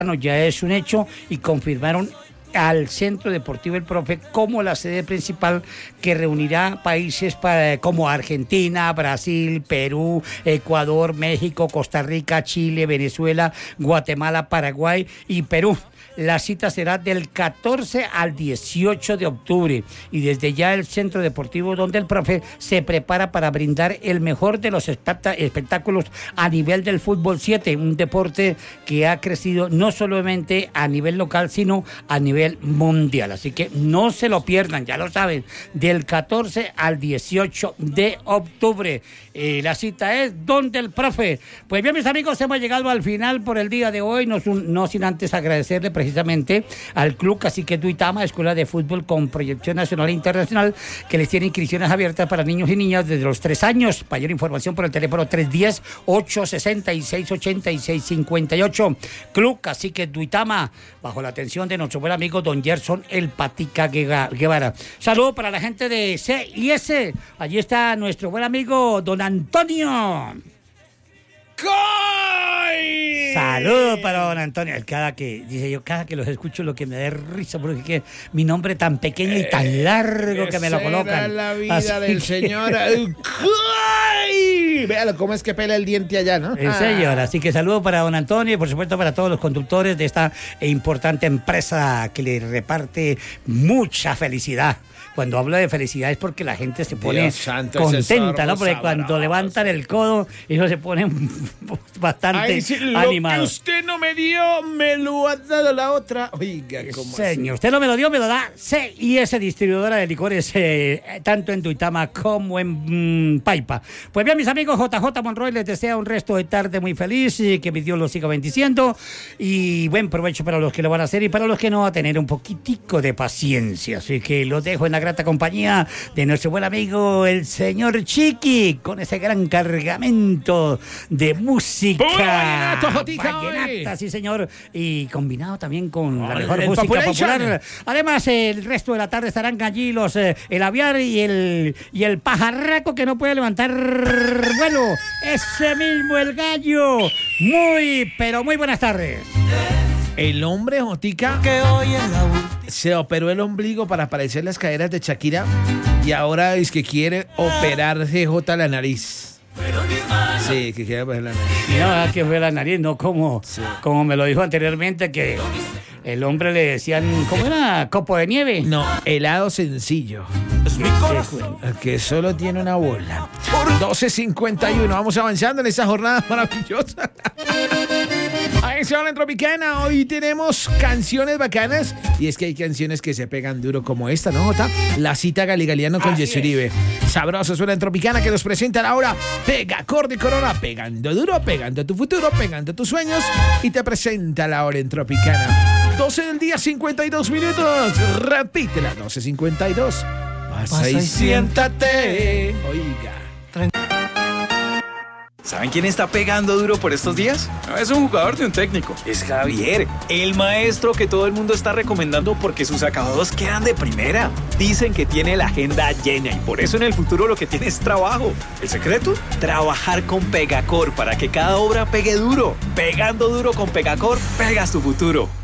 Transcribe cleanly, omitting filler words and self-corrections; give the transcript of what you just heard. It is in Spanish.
ya es un hecho y confirmaron al Centro Deportivo El Profe como la sede principal que reunirá países como Argentina, Brasil, Perú, Ecuador, México, Costa Rica, Chile, Venezuela, Guatemala, Paraguay y Perú. La cita será del 14 al 18 de octubre y desde ya el Centro Deportivo donde el Profe se prepara para brindar el mejor de los espectáculos a nivel del fútbol 7, un deporte que ha crecido no solamente a nivel local, sino a nivel mundial. Así que no se lo pierdan, ya lo saben, del 14 al 18 de octubre. La cita es donde el Profe. Pues bien, mis amigos, hemos llegado al final por el día de hoy, no sin antes agradecerle precisamente al Club Cacique Duitama, escuela de fútbol con proyección nacional e internacional, que les tiene inscripciones abiertas para niños y niñas desde los 3 años. Mayor información por el teléfono 310-866-8658. Club Cacique Duitama, bajo la atención de nuestro buen amigo don Gerson El Patica Guevara. Saludos para la gente de CIS. Allí está nuestro buen amigo don Antonio. ¡Coy! Saludos para don Antonio. Cada que los escucho, lo que me da risa, porque que mi nombre tan pequeño y tan largo que me lo colocan. La vida del señor. ¡Coy! Véalo cómo es que pela el diente allá, ¿no? Señor, así que saludos para don Antonio y por supuesto para todos los conductores de esta importante empresa que le reparte mucha felicidad. Cuando hablo de felicidad es porque la gente se pone contenta, ¿no? Porque cuando levantan el codo, ellos se ponen bastante animados. Lo que usted no me dio, me lo ha dado la otra. Oiga, ¿cómo señor, así? Usted no me lo dio, me lo da CIS, distribuidora de licores, tanto en Duitama como en Paipa. Pues bien, mis amigos, JJ Monroy les desea un resto de tarde muy feliz y que mi Dios los siga bendiciendo. Y buen provecho para los que lo van a hacer y para los que no, a tener un poquitico de paciencia. Así que los dejo en la grata compañía de nuestro buen amigo el señor Chiqui, con ese gran cargamento de música. Vallenata, sí señor, y combinado también con la mejor música popular. Además, el resto de la tarde estarán allí el aviar y el pajarraco que no puede levantar vuelo. Ese mismo, el gallo. Muy, pero muy buenas tardes. El hombre, Jotica, que hoy se operó el ombligo para parecer las caderas de Shakira y ahora es que quiere operarse la nariz. Sí, que quiere operar la nariz. No, que fue la nariz, no como me lo dijo anteriormente, que el hombre le decían, ¿cómo era? ¿Copo de nieve? No, helado sencillo. Es mi corazón. Que solo tiene una bola. 12:51, vamos avanzando en esta jornada maravillosa. Ahí se habla en Tropicana. Hoy tenemos canciones bacanas. Y es que hay canciones que se pegan duro como esta, ¿no, Jota? La cita Galigaliano con Jessy Uribe. Sabroso suena en Tropicana, que nos presentan ahora Pegacor de Corona. Pegando duro, pegando tu futuro, pegando tus sueños. Y te presenta la hora en Tropicana. 12 del día, 52 minutos. Repítela, 12:52. Pasa y siéntate. Oiga. ¿Saben quién está pegando duro por estos días? No es un jugador ni un técnico, es Javier, el maestro que todo el mundo está recomendando porque sus acabados quedan de primera. Dicen que tiene la agenda llena y por eso en el futuro lo que tiene es trabajo. ¿El secreto? Trabajar con Pegacor para que cada obra pegue duro. Pegando duro con Pegacor, pegas tu futuro.